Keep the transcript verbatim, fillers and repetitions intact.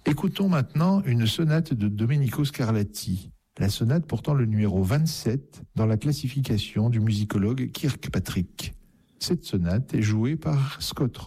Écoutons maintenant une sonate de Domenico Scarlatti, la sonate portant le numéro vingt-sept dans la classification du musicologue Kirkpatrick. Cette sonate est jouée par Scott